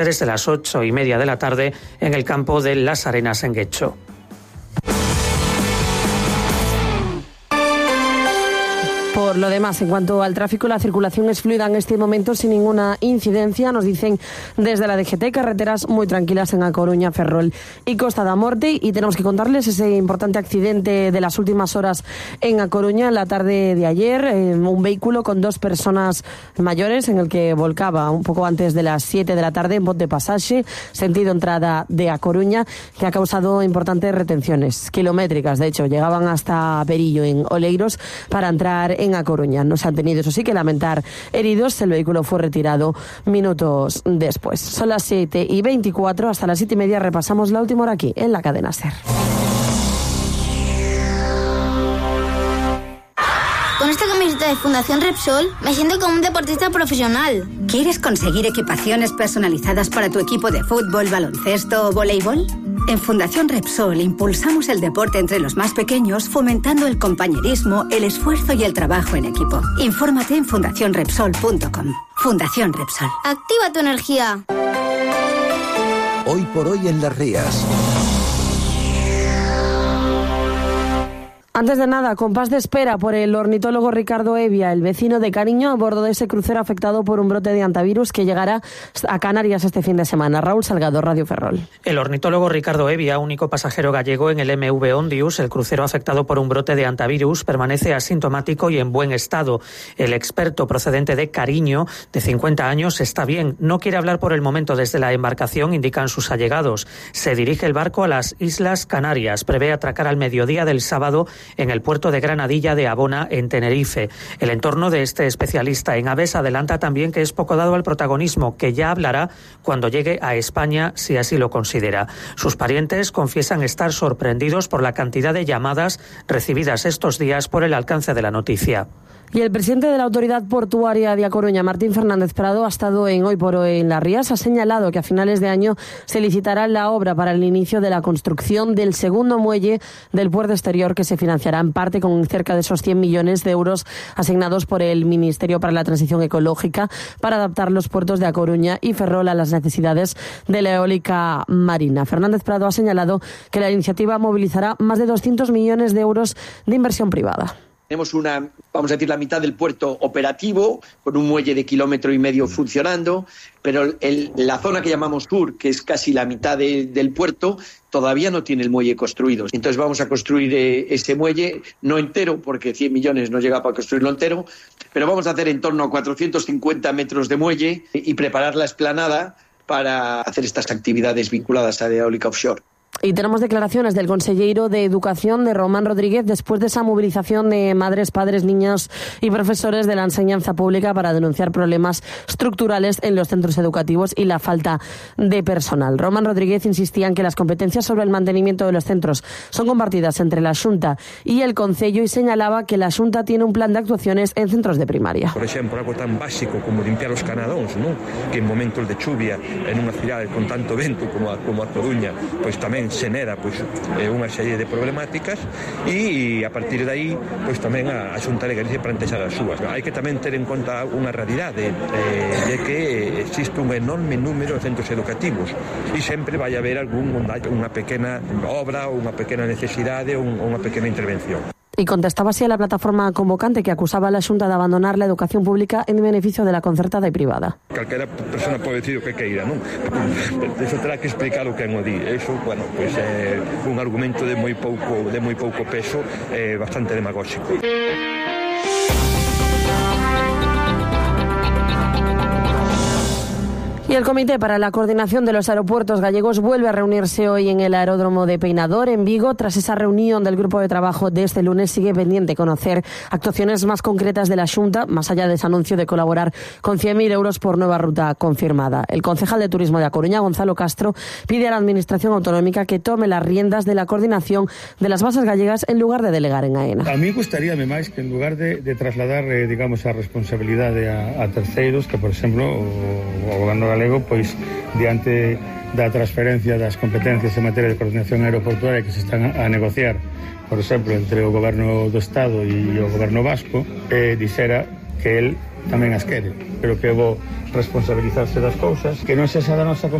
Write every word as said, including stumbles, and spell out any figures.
desde las ocho y media de la tarde en el campo de Las Arenas en Guecho. Por lo demás, en cuanto al tráfico, la circulación es fluida en este momento sin ninguna incidencia. Nos dicen desde la D G T, carreteras muy tranquilas en A Coruña, Ferrol y Costa da Morte. Y tenemos que contarles ese importante accidente de las últimas horas en A Coruña, en la tarde de ayer. Eh, un vehículo con dos personas mayores en el que volcaba un poco antes de las siete de la tarde en Bot de Pasaje, sentido entrada de A Coruña, que ha causado importantes retenciones kilométricas. De hecho, llegaban hasta Perillo, en Oleiros, para entrar en A Coruña. No se han tenido, eso sí, que lamentar heridos. El vehículo fue retirado minutos después. Son las siete y veinticuatro. Hasta las siete y media repasamos la última hora aquí, en la cadena SER. Con esta camiseta de Fundación Repsol me siento como un deportista profesional. ¿Quieres conseguir equipaciones personalizadas para tu equipo de fútbol, baloncesto o voleibol? En Fundación Repsol impulsamos el deporte entre los más pequeños, fomentando el compañerismo, el esfuerzo y el trabajo en equipo. Infórmate en fundación repsol punto com. Fundación Repsol. Activa tu energía. Hoy por hoy en Las Rías. Antes de nada, compás de espera por el ornitólogo Ricardo Evia, el vecino de Cariño, a bordo de ese crucero afectado por un brote de antivirus que llegará a Canarias este fin de semana. Raúl Salgado, Radio Ferrol. El ornitólogo Ricardo Evia, único pasajero gallego en el M V Ondius, el crucero afectado por un brote de antivirus, permanece asintomático y en buen estado. El experto procedente de Cariño, de cincuenta años, está bien. No quiere hablar por el momento desde la embarcación, indican sus allegados. Se dirige el barco a las Islas Canarias. Prevé atracar al mediodía del sábado en el puerto de Granadilla de Abona, en Tenerife. El entorno de este especialista en aves adelanta también que es poco dado al protagonismo, que ya hablará cuando llegue a España, si así lo considera. Sus parientes confiesan estar sorprendidos por la cantidad de llamadas recibidas estos días por el alcance de la noticia. Y el presidente de la Autoridad Portuaria de A Coruña, Martín Fernández Prado, ha estado en Hoy por Hoy en Las Rías. Ha señalado que a finales de año se licitará la obra para el inicio de la construcción del segundo muelle del puerto exterior, que se financiará en parte con cerca de esos cien millones de euros asignados por el Ministerio para la Transición Ecológica para adaptar los puertos de A Coruña y Ferrol a las necesidades de la eólica marina. Fernández Prado ha señalado que la iniciativa movilizará más de doscientos millones de euros de inversión privada. Tenemos una, vamos a decir, la mitad del puerto operativo, con un muelle de kilómetro y medio funcionando, pero el, la zona que llamamos sur, que es casi la mitad de, del puerto, todavía no tiene el muelle construido. Entonces vamos a construir eh, ese muelle, no entero, porque cien millones no llega para construirlo entero, pero vamos a hacer en torno a cuatrocientos cincuenta metros de muelle y preparar la explanada para hacer estas actividades vinculadas a la eólica offshore. Y tenemos declaraciones del consejero de Educación, de Román Rodríguez, después de esa movilización de madres, padres, niños y profesores de la enseñanza pública para denunciar problemas estructurales en los centros educativos y la falta de personal. Román Rodríguez insistía en que las competencias sobre el mantenimiento de los centros son compartidas entre la Xunta y el Concello, y señalaba que la Xunta tiene un plan de actuaciones en centros de primaria. Por exemplo, algo tan básico como limpiar os canadóns, non? Que en momentos de chuvia en unha cidade con tanto vento como a, como a Coruña, pois tamén xenera pois eh, unha serie de problemáticas, e a partir de aí pois tamén a, a Xunta de Galicia plantexar as súas. Hai que tamén ter en conta unha realidade eh, de que existe un enorme número de centros educativos e sempre vai haber algún unha pequena obra ou unha pequena necesidade ou unha pequena intervención. Y contestaba así a la plataforma convocante, que acusaba a la Xunta de abandonar la educación pública en beneficio de la concertada y privada. Calquera persona pode decir o que queira, non? Eso terá que explicar o que en o di. Eso, bueno, pois é un argumento de moi pouco de moi pouco peso, eh, bastante demagóxico. Y el Comité para la Coordinación de los Aeropuertos Gallegos vuelve a reunirse hoy en el aeródromo de Peinador, en Vigo. Tras esa reunión del grupo de trabajo de este lunes, sigue pendiente conocer actuaciones más concretas de la Xunta, más allá de ese anuncio de colaborar con cien mil euros por nueva ruta confirmada. El concejal de Turismo de A Coruña, Gonzalo Castro, pide a la Administración Autonómica que tome las riendas de la coordinación de las bases gallegas en lugar de delegar en AENA. A mí gustaríame máis que en lugar de, de trasladar, eh, digamos, a responsabilidade a, a terceiros, que, por exemplo, o, o Goberno galego, pois, diante da transferencia das competencias en materia de coordinación aeroportuaria que se están a negociar, por exemplo, entre o Goberno do Estado e o Goberno vasco, eh, dixera que el tamén as quere, pero que é bo responsabilizarse das cousas, que non sexa da nosa